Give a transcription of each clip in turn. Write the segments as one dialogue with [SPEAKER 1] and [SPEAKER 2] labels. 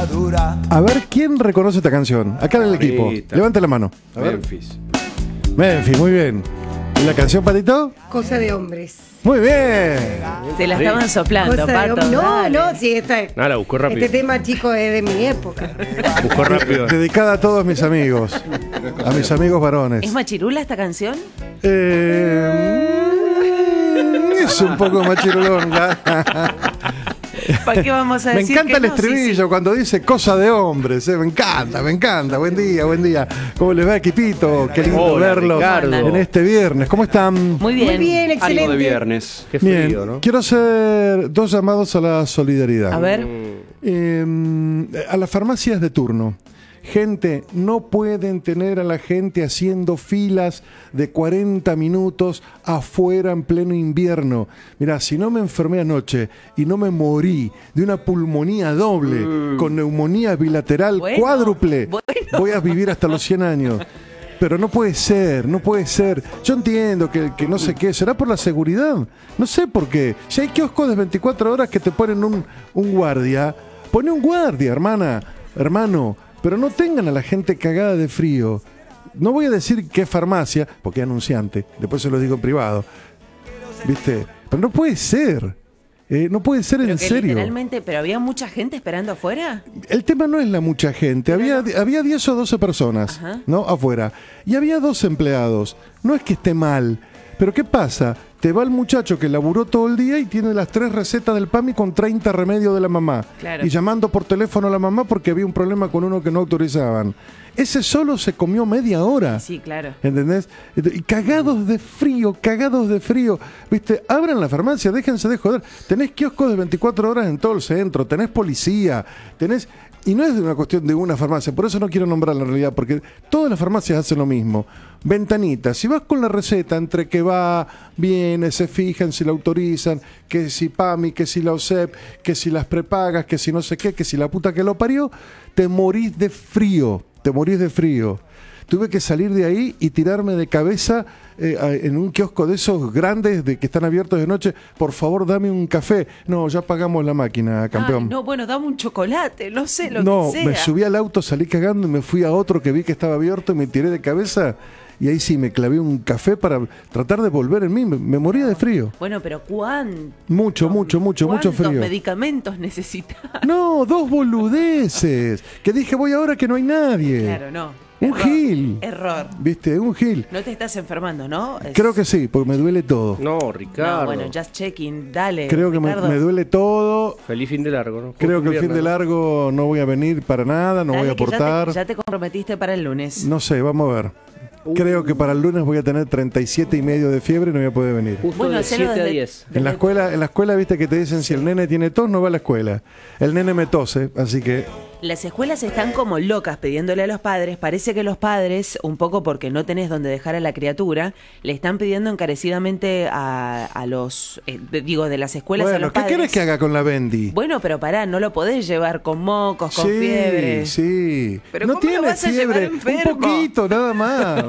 [SPEAKER 1] dura.
[SPEAKER 2] A ver, ¿quién reconoce esta canción? Acá en el equipo. Levante la mano. A ver. Memphis, muy bien. ¿Y la canción, Patito?
[SPEAKER 3] Cosa de hombres.
[SPEAKER 2] Muy bien.
[SPEAKER 4] Se la estaban soplando,
[SPEAKER 3] Cosa de
[SPEAKER 4] Pato.
[SPEAKER 3] hombres. No,
[SPEAKER 4] dale.
[SPEAKER 3] no, sí,
[SPEAKER 5] No, la buscó rápido.
[SPEAKER 3] este tema, chicos, es de mi época.
[SPEAKER 5] Buscó rápido.
[SPEAKER 2] Dedicada a todos mis amigos. A mis amigos varones.
[SPEAKER 4] ¿Es machirula esta canción?
[SPEAKER 2] Es un poco machirulonga.
[SPEAKER 4] ¿Para qué vamos a
[SPEAKER 2] Me
[SPEAKER 4] decir
[SPEAKER 2] encanta
[SPEAKER 4] que
[SPEAKER 2] el
[SPEAKER 4] no? Sí,
[SPEAKER 2] estribillo cuando dice cosa de hombres. Me encanta, me encanta. Buen día, buen día. ¿Cómo les va, equipito? Qué lindo
[SPEAKER 5] Hola,
[SPEAKER 2] verlos
[SPEAKER 5] Ricardo.
[SPEAKER 2] en este viernes. ¿Cómo están?
[SPEAKER 4] Muy bien.
[SPEAKER 3] Muy bien,
[SPEAKER 6] Algo
[SPEAKER 3] excelente.
[SPEAKER 6] de viernes.
[SPEAKER 5] Qué
[SPEAKER 2] Bien,
[SPEAKER 5] frío, ¿no?
[SPEAKER 2] quiero hacer dos llamados a la solidaridad.
[SPEAKER 4] A ver.
[SPEAKER 2] A las farmacias de turno. Gente, no pueden tener a la gente haciendo filas de 40 minutos afuera en pleno invierno. Mirá, si no me enfermé anoche y no me morí de una pulmonía doble con neumonía bilateral
[SPEAKER 4] Bueno,
[SPEAKER 2] cuádruple,
[SPEAKER 4] bueno.
[SPEAKER 2] voy a vivir hasta los 100 años. Pero no puede ser, no puede ser. Yo entiendo que no sé qué, será por la seguridad. No sé por qué. Si hay kioscos de 24 horas que te ponen un guardia, pone un guardia, hermano. Pero no tengan a la gente cagada de frío. No voy a decir qué farmacia, porque es anunciante, después se lo digo en privado. ¿Viste? Pero no puede ser. No puede ser
[SPEAKER 4] Pero
[SPEAKER 2] en
[SPEAKER 4] que
[SPEAKER 2] serio.
[SPEAKER 4] literalmente, ¿pero había mucha gente esperando afuera?
[SPEAKER 2] El tema no es la mucha gente. Había 10 o 12 personas,
[SPEAKER 4] Ajá.
[SPEAKER 2] ¿no? Afuera. Y había 2 empleados. No es que esté mal. Pero ¿qué pasa? Te va el muchacho que laburó todo el día y tiene las 3 recetas del PAMI con 30 remedios de la mamá.
[SPEAKER 4] Claro.
[SPEAKER 2] Y llamando por teléfono a la mamá porque había un problema con uno que no autorizaban. Ese solo se comió media hora.
[SPEAKER 4] Sí, claro.
[SPEAKER 2] ¿Entendés? Y cagados de frío. ¿Viste? Abran la farmacia, déjense de joder. Tenés kioscos de 24 horas en todo el centro, tenés policía, tenés... Y no es una cuestión de una farmacia, por eso no quiero nombrar la realidad, porque todas las farmacias hacen lo mismo. Ventanita, si vas con la receta, entre que va, viene, se fijan si la autorizan, que si PAMI, que si la OSEP, que si las prepagas, que si no sé qué, que si la puta que lo parió, te morís de frío. Tuve que salir de ahí y tirarme de cabeza en un kiosco de esos grandes que están abiertos de noche. Por favor, dame un café. No, ya pagamos la máquina, campeón.
[SPEAKER 4] Ay, no, bueno, dame un chocolate, no sé, lo
[SPEAKER 2] No,
[SPEAKER 4] que sea.
[SPEAKER 2] me subí al auto, salí cagando y me fui a otro que vi que estaba abierto y me tiré de cabeza. Y ahí sí me clavé un café para tratar de volver en mí. Me moría de frío.
[SPEAKER 4] Bueno, pero
[SPEAKER 2] Mucho
[SPEAKER 4] ¿cuántos
[SPEAKER 2] frío.
[SPEAKER 4] medicamentos necesitas?
[SPEAKER 2] No, 2 boludeces. Que dije, voy ahora que no hay nadie.
[SPEAKER 4] Claro, no.
[SPEAKER 2] Un
[SPEAKER 4] Error,
[SPEAKER 2] gil.
[SPEAKER 4] Error.
[SPEAKER 2] ¿Viste? Un gil.
[SPEAKER 4] No te estás enfermando, ¿no?
[SPEAKER 2] Creo que sí, porque me duele todo.
[SPEAKER 5] No, Ricardo.
[SPEAKER 4] No, bueno, just checking, dale.
[SPEAKER 2] Creo que me
[SPEAKER 4] Ricardo.
[SPEAKER 2] duele todo.
[SPEAKER 5] Feliz fin de largo, ¿no?
[SPEAKER 2] Creo que el fin de
[SPEAKER 5] Viernes, ¿no?
[SPEAKER 2] largo no voy a venir para nada, no
[SPEAKER 4] Dale,
[SPEAKER 2] voy a
[SPEAKER 4] que
[SPEAKER 2] aportar.
[SPEAKER 4] ya te comprometiste para el lunes.
[SPEAKER 2] No sé, vamos a ver. Creo que para el lunes voy a tener 37 y medio de fiebre y no voy a poder venir.
[SPEAKER 5] Justo
[SPEAKER 4] Bueno,
[SPEAKER 5] de
[SPEAKER 4] hacelo
[SPEAKER 5] 7 a
[SPEAKER 4] desde-
[SPEAKER 5] 10.
[SPEAKER 2] En la escuela, viste que te dicen si el nene tiene tos, no va a la escuela. El nene me tose, así que
[SPEAKER 4] Las escuelas están como locas pidiéndole a los padres. Parece que los padres, un poco porque no tenés donde dejar a la criatura, le están pidiendo encarecidamente a los, de las escuelas a
[SPEAKER 2] bueno,
[SPEAKER 4] los
[SPEAKER 2] ¿qué
[SPEAKER 4] padres.
[SPEAKER 2] querés que haga con la Bendy?
[SPEAKER 4] Bueno, pero pará, no lo podés llevar con mocos, con
[SPEAKER 2] Sí,
[SPEAKER 4] fiebre.
[SPEAKER 2] sí.
[SPEAKER 4] Pero
[SPEAKER 2] no
[SPEAKER 4] ¿cómo lo
[SPEAKER 2] tiene
[SPEAKER 4] vas a llevar
[SPEAKER 2] fiebre,
[SPEAKER 4] enfermo?
[SPEAKER 2] un poquito, nada más.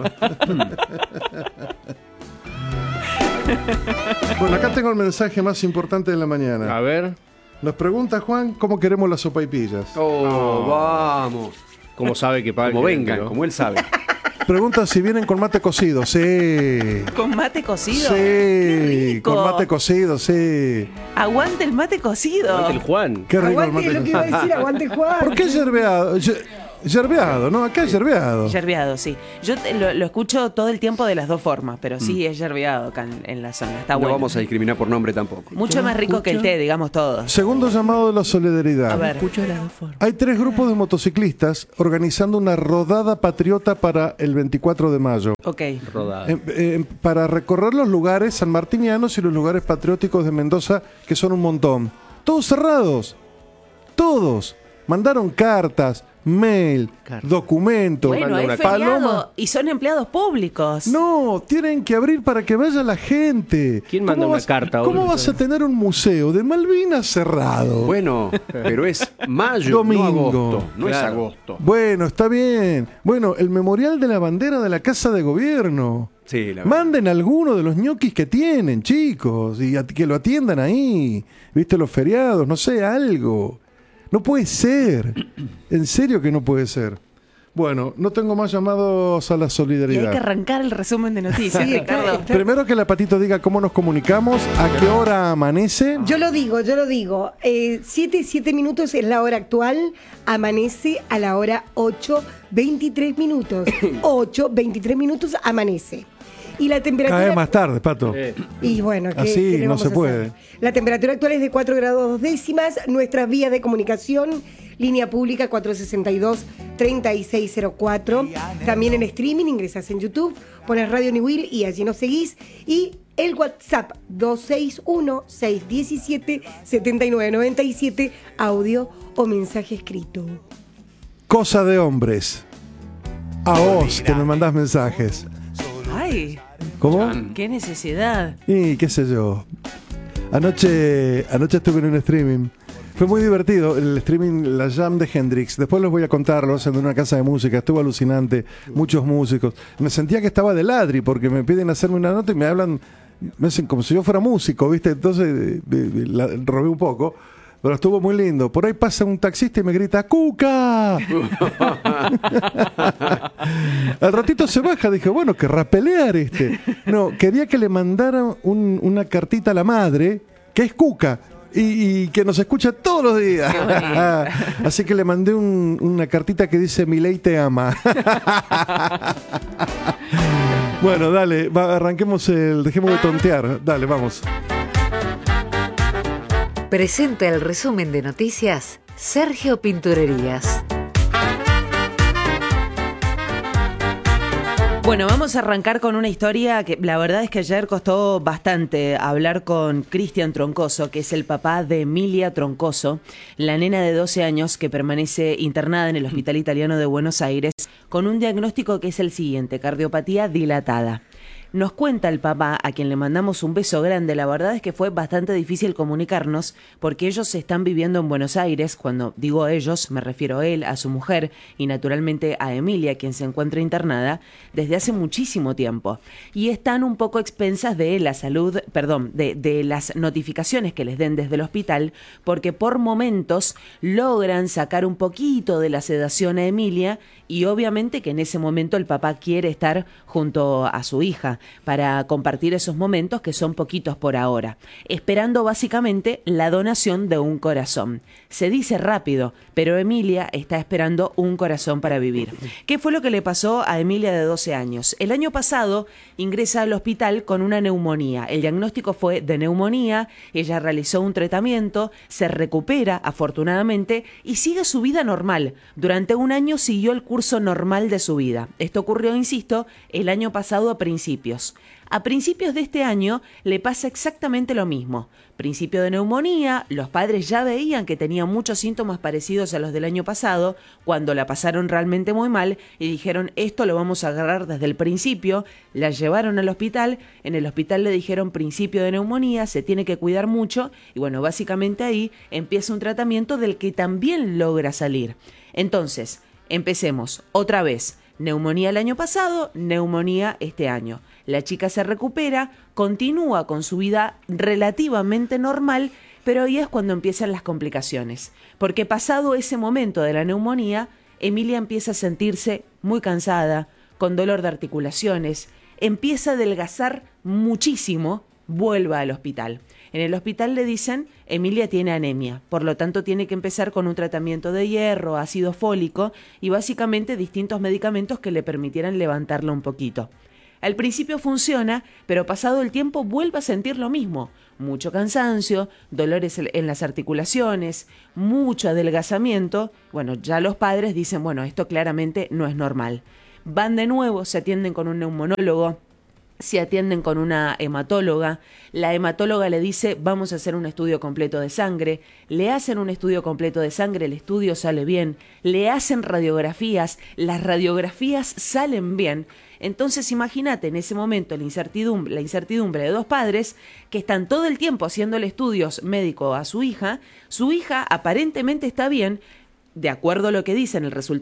[SPEAKER 2] Bueno, acá tengo el mensaje más importante de la mañana.
[SPEAKER 5] A ver,
[SPEAKER 2] Nos pregunta Juan cómo queremos las sopaipillas.
[SPEAKER 6] Oh, vamos.
[SPEAKER 5] ¿cómo sabe que paga?
[SPEAKER 6] Como
[SPEAKER 5] el
[SPEAKER 6] vengan,
[SPEAKER 5] cliente, no?
[SPEAKER 6] como él sabe.
[SPEAKER 2] Pregunta si vienen con mate cocido. Sí.
[SPEAKER 4] ¿Con mate cocido?
[SPEAKER 2] Sí,
[SPEAKER 4] ¡Qué rico!
[SPEAKER 2] con mate cocido, sí.
[SPEAKER 4] Aguante el mate cocido.
[SPEAKER 5] Aguante el Juan.
[SPEAKER 2] Qué rico el
[SPEAKER 3] Aguante
[SPEAKER 2] mate
[SPEAKER 3] lo que iba a
[SPEAKER 2] cocido.
[SPEAKER 3] decir, aguante Juan.
[SPEAKER 2] ¿Por qué yerbeado? Yerbeado, ¿no? Acá es yerbeado.
[SPEAKER 4] Yerbeado, sí. Yo lo escucho todo el tiempo de las dos formas, pero sí es yerbeado acá en la zona. Está
[SPEAKER 6] No
[SPEAKER 4] bueno.
[SPEAKER 6] vamos a discriminar por nombre tampoco.
[SPEAKER 4] Mucho más rico que el té, digamos todos.
[SPEAKER 2] Segundo llamado de la solidaridad.
[SPEAKER 4] A ver.
[SPEAKER 2] Hay 3 grupos de motociclistas organizando una rodada patriota para el 24 de mayo.
[SPEAKER 4] Ok.
[SPEAKER 5] Rodada.
[SPEAKER 2] Para recorrer los lugares sanmartinianos y los lugares patrióticos de Mendoza, que son un montón. Todos cerrados. Todos. Mandaron cartas, mail, documentos.
[SPEAKER 4] Bueno,
[SPEAKER 5] Manda
[SPEAKER 4] hay
[SPEAKER 5] una
[SPEAKER 4] feriado
[SPEAKER 2] paloma.
[SPEAKER 4] y son empleados públicos.
[SPEAKER 2] No, tienen que abrir para que vaya la gente.
[SPEAKER 5] ¿Quién manda
[SPEAKER 2] ¿Cómo
[SPEAKER 5] una carta
[SPEAKER 2] ¿Cómo
[SPEAKER 5] ahora?
[SPEAKER 2] vas a tener un museo de Malvinas cerrado?
[SPEAKER 6] Bueno, pero es mayo,
[SPEAKER 2] Domingo.
[SPEAKER 6] no agosto. No es
[SPEAKER 5] Claro.
[SPEAKER 6] agosto.
[SPEAKER 2] Bueno, está bien. Bueno, el memorial de la bandera de la Casa de Gobierno.
[SPEAKER 6] Sí, la verdad.
[SPEAKER 2] Manden alguno de los ñoquis que tienen, chicos, y que lo atiendan ahí. ¿Viste? Los feriados, no sé, algo. No puede ser. En serio que no puede ser. Bueno, no tengo más llamados a la
[SPEAKER 4] Y
[SPEAKER 2] solidaridad.
[SPEAKER 4] hay que arrancar el resumen de noticias, Ricardo.
[SPEAKER 2] Primero que la Patito diga cómo nos comunicamos, a qué hora amanece.
[SPEAKER 3] Yo lo digo. 7 minutos es la hora actual. Amanece a la hora 8:23 minutos. 8:23 minutos amanece. Y la temperatura...
[SPEAKER 2] Cada vez más tarde, Pato.
[SPEAKER 3] Y bueno,
[SPEAKER 2] Así
[SPEAKER 3] ¿qué le
[SPEAKER 2] no
[SPEAKER 3] vamos
[SPEAKER 2] se
[SPEAKER 3] a
[SPEAKER 2] puede.
[SPEAKER 3] hacer? La temperatura actual es de 4 grados 2 décimas. Nuestras vías de comunicación, línea pública 462-3604. También en streaming, ingresas en YouTube, pones Radio Niwir y allí nos seguís. Y el WhatsApp 261-617-7997, audio o mensaje escrito.
[SPEAKER 2] Cosa de hombres. A vos que me mandás mensajes.
[SPEAKER 4] Ay,
[SPEAKER 2] ¿Cómo?
[SPEAKER 4] qué necesidad.
[SPEAKER 2] Y qué sé yo. Anoche estuve en un streaming. Fue muy divertido el streaming, la jam de Hendrix. Después les voy a contar, lo hacen en una casa de música. Estuvo alucinante, muchos músicos. Me sentía que estaba de ladri porque me piden hacerme una nota y me hablan, me hacen como si yo fuera músico, ¿viste? Entonces robé un poco. Pero estuvo muy lindo. Por ahí pasa un taxista y me grita ¡Cuca! Al ratito se baja. Dije, bueno, querrá pelear este. No, quería que le mandara una cartita a la madre, que es Cuca, y que nos escucha todos los días. Así que le mandé una cartita que dice Milei te ama. Bueno, dale, arranquemos dejemos de tontear. Dale, vamos.
[SPEAKER 1] Presenta el resumen de noticias Sergio Pinturerías.
[SPEAKER 4] Bueno, vamos a arrancar con una historia que la verdad es que ayer costó bastante hablar con Cristian Troncoso, que es el papá de Emilia Troncoso, la nena de 12 años que permanece internada en el Hospital Italiano de Buenos Aires con un diagnóstico que es el siguiente: cardiopatía dilatada. Nos cuenta el papá, a quien le mandamos un beso grande. La verdad es que fue bastante difícil comunicarnos porque ellos están viviendo en Buenos Aires. Cuando digo ellos, me refiero a él, a su mujer y naturalmente a Emilia, quien se encuentra internada desde hace muchísimo tiempo. Y están un poco expensas de la salud, de las notificaciones que les den desde el hospital, porque por momentos logran sacar un poquito de la sedación a Emilia y obviamente que en ese momento el papá quiere estar junto a su hija para compartir esos momentos que son poquitos por ahora, esperando básicamente la donación de un corazón. Se dice rápido, pero Emilia está esperando un corazón para vivir. ¿Qué fue lo que le pasó a Emilia de 12 años? El año pasado ingresa al hospital con una neumonía. El diagnóstico fue de neumonía, ella realizó un tratamiento, se recupera afortunadamente y sigue su vida normal. Durante un año siguió el curso normal de su vida. Esto ocurrió, insisto, el año pasado a principios. A principios de este año le pasa exactamente lo mismo. Principio de neumonía, los padres ya veían que tenía muchos síntomas parecidos a los del año pasado, cuando la pasaron realmente muy mal y dijeron, esto lo vamos a agarrar desde el principio. La llevaron al hospital, en el hospital le dijeron principio de neumonía, se tiene que cuidar mucho y bueno, básicamente ahí empieza un tratamiento del que también logra salir. Entonces, empecemos otra vez. Neumonía el año pasado, neumonía este año. La chica se recupera, continúa con su vida relativamente normal, pero ahí es cuando empiezan las complicaciones. Porque pasado ese momento de la neumonía, Emilia empieza a sentirse muy cansada, con dolor de articulaciones, empieza a adelgazar muchísimo, vuelva al hospital. En el hospital le dicen, Emilia tiene anemia, por lo tanto tiene que empezar con un tratamiento de hierro, ácido fólico y básicamente distintos medicamentos que le permitieran levantarla un poquito. Al principio funciona, pero pasado el tiempo vuelve a sentir lo mismo. Mucho cansancio, dolores en las articulaciones, mucho adelgazamiento. Bueno, ya los padres dicen, bueno, esto claramente no es normal. Van de nuevo, se atienden con un neumonólogo, se atienden con una hematóloga, la hematóloga le dice vamos a hacer un estudio completo de sangre, le hacen un estudio completo de sangre, el estudio sale bien, le hacen radiografías, las radiografías salen bien. Entonces imagínate en ese momento la incertidumbre de dos padres que están todo el tiempo haciéndole estudios médicos a su hija aparentemente está bien. De acuerdo a lo que dicen, el resultado